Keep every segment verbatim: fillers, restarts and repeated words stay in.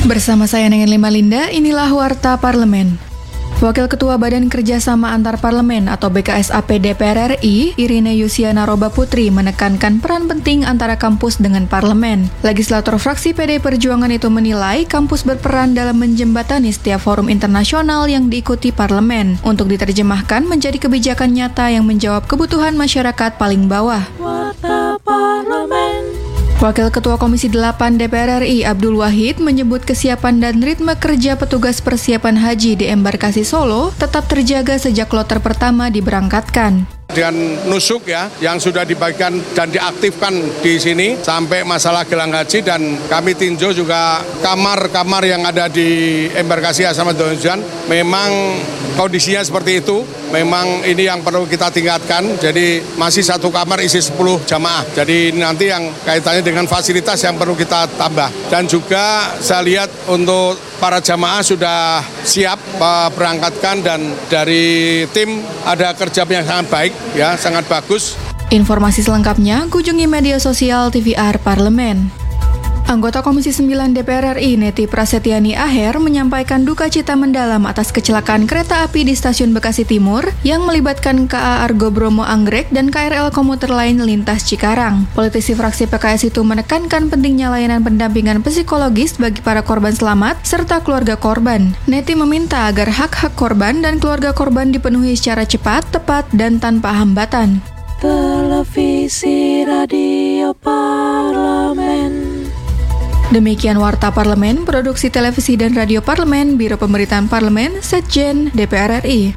Bersama saya Nengen Lima Linda, inilah Warta Parlemen. Wakil Ketua Badan Kerjasama Antar Parlemen atau B K S A P D P R R I, Irine Yusiana Roba Putri, menekankan peran penting antara kampus dengan parlemen. Legislator fraksi P D I Perjuangan itu menilai kampus berperan dalam menjembatani setiap forum internasional yang diikuti parlemen untuk diterjemahkan menjadi kebijakan nyata yang menjawab kebutuhan masyarakat paling bawah. Warta Parlemen. Wakil Ketua Komisi delapan D P R R I Abdul Wahid menyebut kesiapan dan ritme kerja petugas persiapan haji di embarkasi Solo tetap terjaga sejak kloter pertama diberangkatkan. Dengan nusuk ya, yang sudah dibagikan dan diaktifkan di sini sampai masalah gelang haji, dan kami tinjau juga kamar-kamar yang ada di embarkasi Asrama Donjuan memang kondisinya seperti itu. Memang ini yang perlu kita tingkatkan, jadi masih satu kamar isi sepuluh jamaah. Jadi nanti yang kaitannya dengan fasilitas yang perlu kita tambah. Dan juga saya lihat untuk para jamaah sudah siap berangkatkan, dan dari tim ada kerja yang sangat baik, ya sangat bagus. Informasi selengkapnya kunjungi media sosial T V R Parlemen. Anggota Komisi sembilan D P R R I Neti Prasetyani Aher menyampaikan duka cita mendalam atas kecelakaan kereta api di Stasiun Bekasi Timur yang melibatkan K A Argo Bromo Anggrek dan K R L komuter lain lintas Cikarang. Politisi fraksi P K S itu menekankan pentingnya layanan pendampingan psikologis bagi para korban selamat serta keluarga korban. Neti meminta agar hak-hak korban dan keluarga korban dipenuhi secara cepat, tepat, dan tanpa hambatan. Televisi Radio Parlemen. Demikian Warta Parlemen, Produksi Televisi dan Radio Parlemen, Biro Pemberitaan Parlemen, Setjen, D P R R I.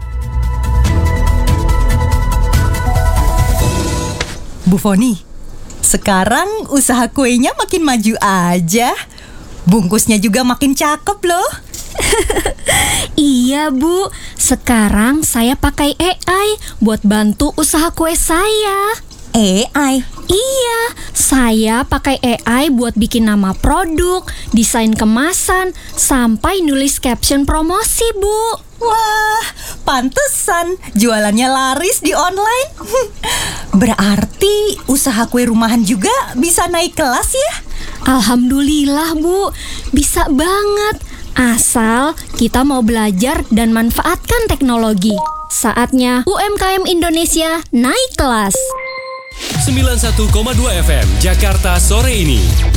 Bu Foni, sekarang usaha kuenya makin maju aja. Bungkusnya juga makin cakep loh. Iya Bu, sekarang saya pakai A I buat bantu usaha kue saya. A I? Iya, saya pakai A I buat bikin nama produk, desain kemasan, sampai nulis caption promosi, Bu. Wah, pantesan jualannya laris di online. Berarti usaha kue rumahan juga bisa naik kelas ya? Alhamdulillah, Bu. Bisa banget. Asal kita mau belajar dan manfaatkan teknologi. Saatnya U M K M Indonesia naik kelas. sembilan puluh satu koma dua F M Jakarta sore ini.